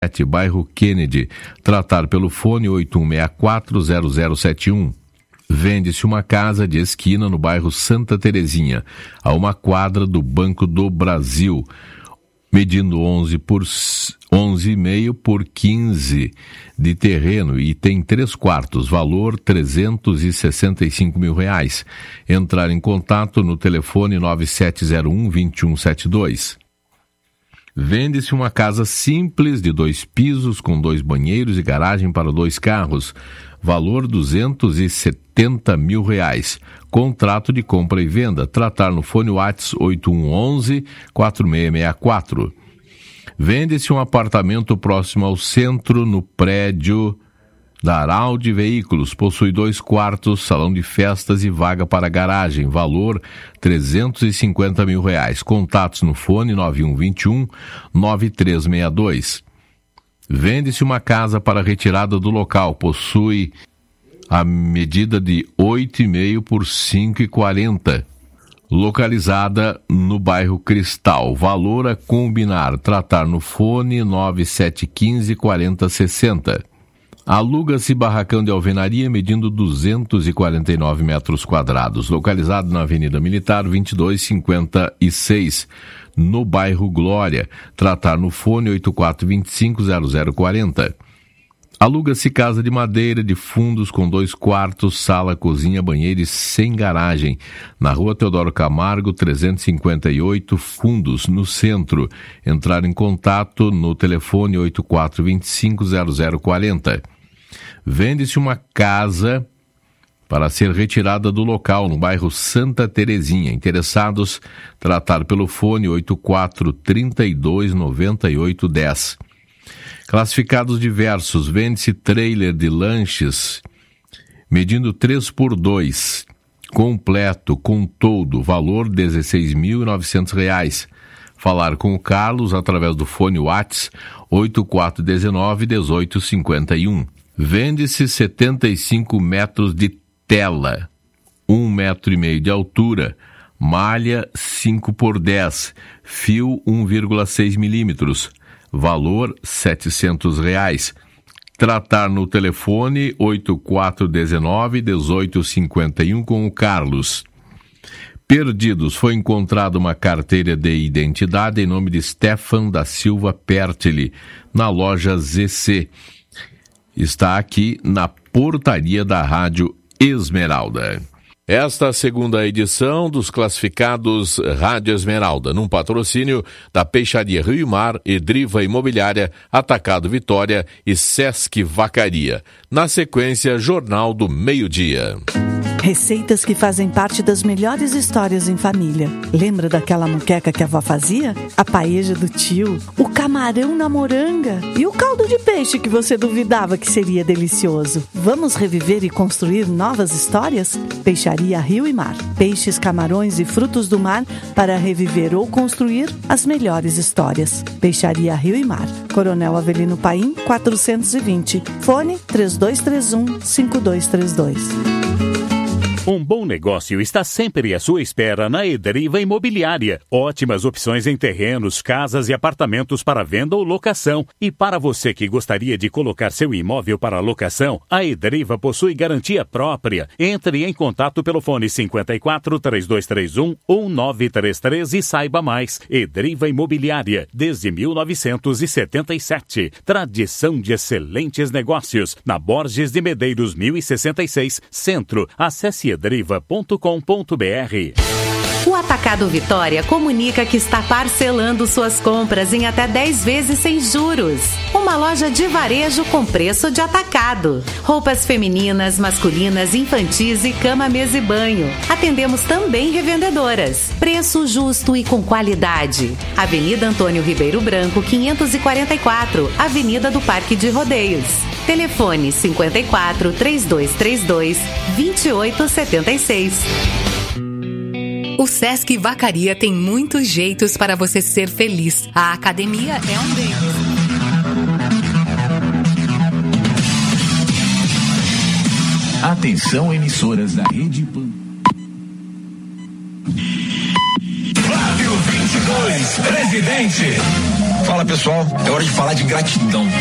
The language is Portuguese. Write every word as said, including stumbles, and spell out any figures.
bairro Kennedy. Tratar pelo fone oito um seis quatro zero zero sete um. Vende-se uma casa de esquina no bairro Santa Terezinha, a uma quadra do Banco do Brasil, medindo onze por onze e meio por quinze de terreno e tem três quartos, valor trezentos e sessenta e cinco mil reais. Entrar em contato no telefone nove sete zero um, dois um sete dois. Vende-se uma casa simples de dois pisos com dois banheiros e garagem para dois carros, valor duzentos e setenta mil reais. Contrato de compra e venda. Tratar no fone WhatsApp oito um um um, quatro seis seis quatro. Vende-se um apartamento próximo ao centro, no prédio da Araldi Veículos. Possui dois quartos, salão de festas e vaga para garagem. Valor trezentos e cinquenta mil reais. Contatos no fone nove um dois um, nove três seis dois. Vende-se uma casa para retirada do local. Possui a medida de oito e meio por cinco e quarenta. Localizada no bairro Cristal. Valor a combinar. Tratar no fone nove sete um cinco, quatro zero seis zero. Aluga-se barracão de alvenaria medindo duzentos e quarenta e nove metros quadrados. Localizado na Avenida Militar vinte e dois cinquenta e seis, no bairro Glória. Tratar no fone oito quatro dois cinco, zero zero quatro zero. Aluga-se casa de madeira de fundos com dois quartos, sala, cozinha, banheiro e sem garagem. Na rua Teodoro Camargo, trezentos e cinquenta e oito, Fundos, no centro. Entrar em contato no telefone oito quatro dois cinco, zero zero quatro zero. Vende-se uma casa para ser retirada do local no bairro Santa Terezinha. Interessados, tratar pelo fone oito quatro três dois nove oito um zero. Classificados diversos. Vende-se trailer de lanches medindo três por dois, completo, com todo, valor dezesseis mil e novecentos reais. Falar com o Carlos através do fone WhatsApp oito quatro um nove, um oito cinco um. Vende-se setenta e cinco metros de tela, um metro e meio de altura, malha cinco por dez, fio um vírgula seis milímetros, valor setecentos reais. Tratar no telefone oito quatro um nove, um oito cinco um com o Carlos. Perdidos. Foi encontrada uma carteira de identidade em nome de Stefan da Silva Pertili, na loja Z C. Está aqui na portaria da Rádio Esmeralda. Esta segunda edição dos classificados Rádio Esmeralda, num patrocínio da Peixaria Rio e Mar, Edriva Imobiliária, Atacado Vitória e Sesc Vacaria. Na sequência, Jornal do Meio-Dia. Receitas que fazem parte das melhores histórias em família. Lembra daquela moqueca que a avó fazia? A paeja do tio, o camarão na moranga e o caldo de peixe que você duvidava que seria delicioso. Vamos reviver e construir novas histórias? Peixaria Rio e Mar. Peixes, camarões e frutos do mar para reviver ou construir as melhores histórias. Peixaria Rio e Mar. Coronel Avelino Paim, quatrocentos e vinte. Fone três dois três um, cinco dois três dois. Um bom negócio está sempre à sua espera na Edriva Imobiliária. Ótimas opções em terrenos, casas e apartamentos para venda ou locação. E para você que gostaria de colocar seu imóvel para locação, a Edriva possui garantia própria. Entre em contato pelo fone cinco quatro, três dois três um, um nove três três e saiba mais. Edriva Imobiliária, desde mil novecentos e setenta e sete. Tradição de excelentes negócios. Na Borges de Medeiros mil e sessenta e seis, Centro. Acesse edriva ponto com ponto br. O Atacado Vitória comunica que está parcelando suas compras em até dez vezes sem juros. Uma loja de varejo com preço de atacado. Roupas femininas, masculinas, infantis e cama, mesa e banho. Atendemos também revendedoras. Preço justo e com qualidade. Avenida Antônio Ribeiro Branco, quinhentos e quarenta e quatro, Avenida do Parque de Rodeios. Telefone cinco quatro, três dois três dois, dois oito sete seis. O Sesc Vacaria tem muitos jeitos para você ser feliz. A academia é um deles. Atenção, emissoras da Rede Pan. Rádio vinte e dois. Imóveis Presidente. Fala pessoal, é hora de falar de gratidão.